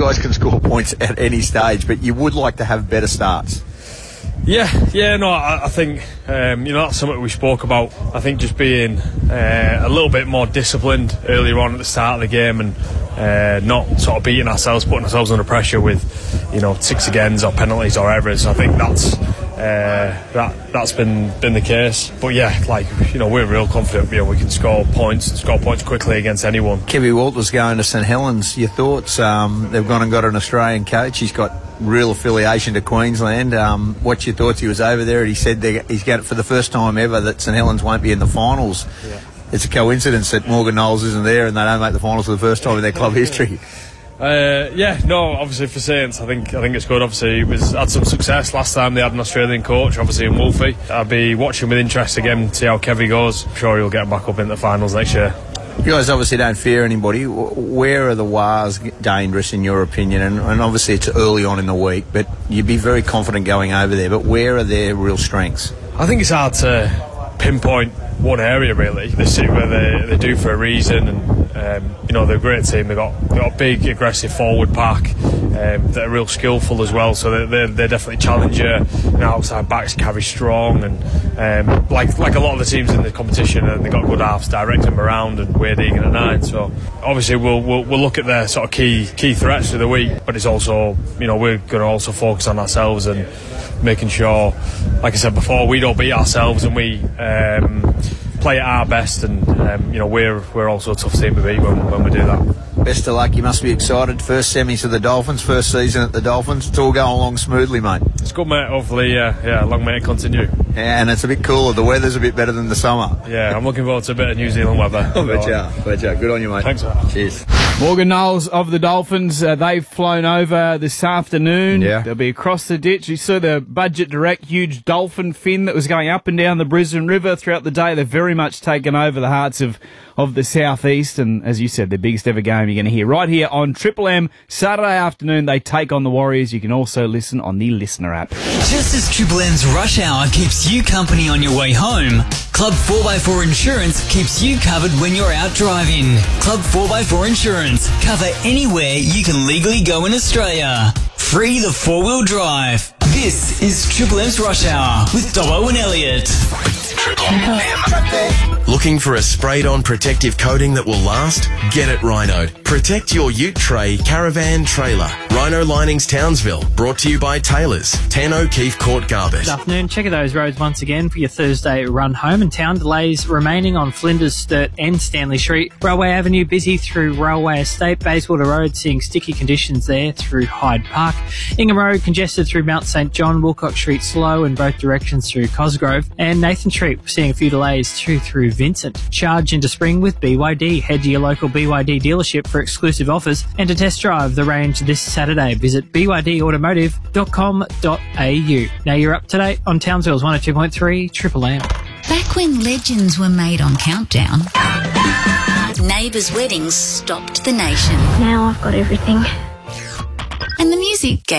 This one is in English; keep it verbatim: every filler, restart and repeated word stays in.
guys can score points at any stage, but you would like to have better starts. Yeah, yeah, no, I, I think, um, you know, that's something we spoke about. I think just being uh, a little bit more disciplined earlier on at the start of the game and uh, not sort of beating ourselves, putting ourselves under pressure with, you know, six agains or penalties or errors. I think that's uh, that that's been been the case. But yeah, like, you know, we're real confident, you know, we can score points and score points quickly against anyone. Kevin Walters going to St Helens. Your thoughts? Um, they've gone and got an Australian coach. He's got real affiliation to Queensland. Um, what's your thoughts? He was over there and he said he's got it for the first time ever that St Helens won't be in the finals. Yeah. It's a coincidence that Morgan Knowles isn't there and they don't make the finals for the first time in their club history. Uh, yeah, no, obviously for Saints, I think I think it's good. Obviously, he was had some success last time. They had an Australian coach, obviously in Wolfie. I'll be watching with interest again, see how Kevy goes. I'm sure he'll get back up in the finals next year. You guys obviously don't fear anybody. Where are the Wars dangerous in your opinion? And, and obviously it's early on in the week, but you'd be very confident going over there. But where are their real strengths? I think it's hard to pinpoint one area really. They sit where they, they do for a reason, and um, you know, they're a great team. They've got, they've got a big aggressive forward pack um, that are real skillful as well, so they're, they're, they're definitely challenger. You know, outside backs carry strong, and um, like like a lot of the teams in the competition, and they've got good halves directing them around, and Wade Egan at nine. So obviously we'll, we'll we'll look at their sort of key key threats of the week, but it's also, you know, we're going to also focus on ourselves and making sure, like I said before, we don't beat ourselves and we um, play at our best, and um, you know, we're we're also a tough team to beat when, when we do that. Best of luck. You must be excited. First semis of the Dolphins, first season at the Dolphins. It's all going along smoothly, mate. It's good, mate. Hopefully, uh, yeah, long may it continue. Yeah, and it's a bit cooler. The weather's a bit better than the summer. Yeah, I'm looking forward to a bit of New Zealand weather. I bet you. Bet you. Good on you, mate. Thanks, mate. Cheers. Morgan Knowles of the Dolphins, uh, they've flown over this afternoon. Yeah. They'll be across the ditch. You saw the Budget Direct huge dolphin fin that was going up and down the Brisbane River throughout the day. They've very much taken over the hearts of, of the southeast, and as you said, the biggest ever game you're going to hear right here on Triple M. Saturday afternoon, they take on the Warriors. You can also listen on the Listener app. Just as Triple M's rush hour keeps you company on your way home, Club four by four Insurance keeps you covered when you're out driving. Club four by four Insurance. Cover anywhere you can legally go in Australia. Free the four-wheel drive. This is Triple M's Rush Hour with Dobbo and Elliot. Triple M. Looking for a sprayed-on protective coating that will last? Get it Rhinoed. Protect your ute tray, caravan, trailer. Rhino Linings Townsville. Brought to you by Taylors. ten O'Keefe Court, Garbett. Good afternoon. Check those roads once again for your Thursday run home and town. Delays remaining on Flinders, Sturt and Stanley Street. Railway Avenue busy through Railway Estate. Bayswater Road seeing sticky conditions there through Hyde Park. Ingham Road congested through Mount St John. Wilcox Street slow in both directions through Cosgrove. And Nathan Street seeing a few delays through through Vincent. Charge into spring with B Y D. Head to your local B Y D dealership for exclusive offers and to test drive the range this Saturday. Visit b y d automotive dot com dot a u. Now you're up to date on Townsville's one oh two point three Triple M. Back when legends were made on Countdown, neighbours' weddings stopped the nation. Now I've got everything. And the music gave